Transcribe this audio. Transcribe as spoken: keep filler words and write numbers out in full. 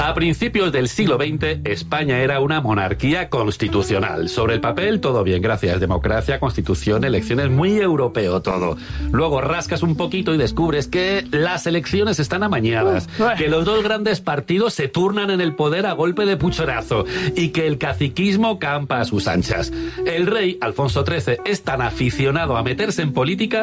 A principios del siglo veinte, España era una monarquía constitucional. Sobre el papel, todo bien, gracias. Democracia, constitución, elecciones, muy europeo todo. Luego rascas un poquito y descubres que las elecciones están amañadas, que los dos grandes partidos se turnan en el poder a golpe de puchorazo y que el caciquismo campa a sus anchas. El rey, Alfonso trece, es tan aficionado a meterse en política